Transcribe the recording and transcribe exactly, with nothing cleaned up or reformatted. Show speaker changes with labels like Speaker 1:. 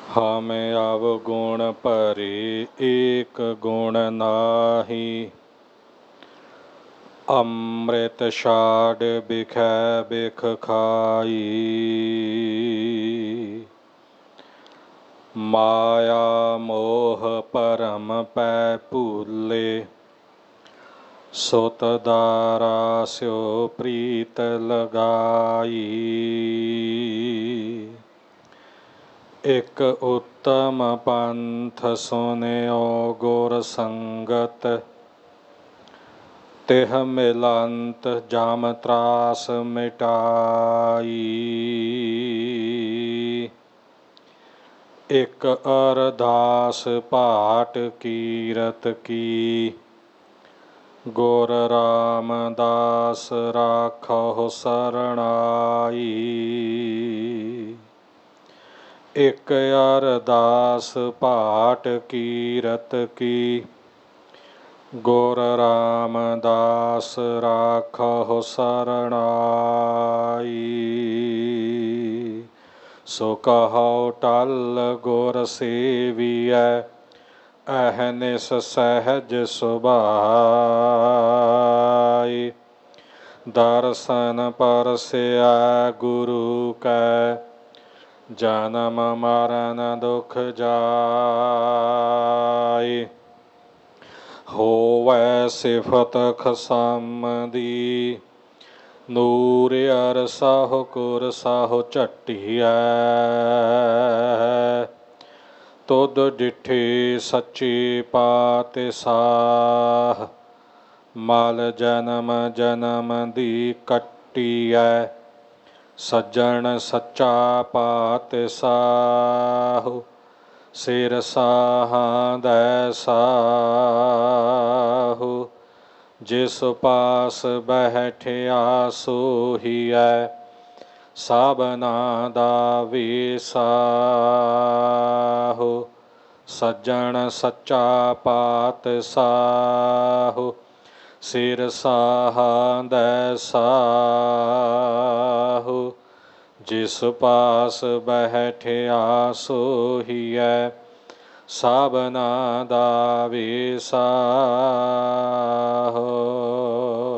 Speaker 1: हम अवगुण परे एक गुण नाही। अमृत छाड़ बिखै बिख खाई। माया मोह परम पै भूले। सुत दारा स्यो प्रीत लगाई। एक उत्तम पंथ सुनियो गुर संगत। तिह मिलंत जम त्रास मिटाई। एक अरदास पाठ कीरत की। गुर रामदास राखो सरणाई। एक अरदास पाठ कीरत की। गुर रामदास राखो सरणाई। सो कहो टल गुर सेवियै। अहनिस सहज सुभाई। दर्शन परसिया गुरु कै। जन्म मरण दुख जाय। होवै सिफत खसम दी। नूर अरसाहो कुरसाहो झट्टियै। तुध डिठे सच्चे पातशाह। मल जन्म जन्म दी कट्टियै। सज्जन सच्चा पातशाह। सिर साहां साहु। जिस पास बैठिया सोहियै। सबना दा वेसाहु। सज्जन सच्चा पातशाह। सिर साहां साहु। जिस पास बैठिया सोहियै। सबना दा वेसाहु।